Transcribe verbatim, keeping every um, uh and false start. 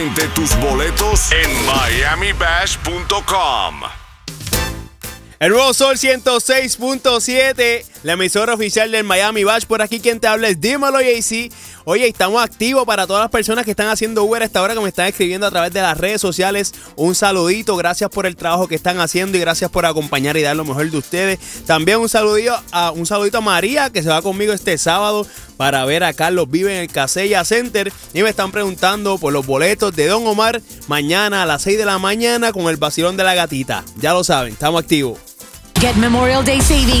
De tus boletos en miami bash punto com. El nuevo Sol ciento seis punto siete, la emisora oficial del Miami Bash. Por aquí quien te habla es Dímelo Jay-Z. Oye, estamos activos para todas las personas que están haciendo Uber a esta hora, que me están escribiendo a través de las redes sociales. Un saludito, gracias por el trabajo que están haciendo y gracias por acompañar y dar lo mejor de ustedes. También un saludito a, un saludito a María, que se va conmigo este sábado para ver a Carlos Vive en el Casella Center. Y me están preguntando por los boletos de Don Omar mañana a las seis de la mañana con el vacilón de la gatita. Ya lo saben, estamos activos. Get Memorial Day savings